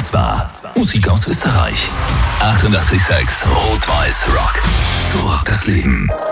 Das war Musik aus Österreich. 88,6 Rot-Weiß Rock. So rockt das Leben.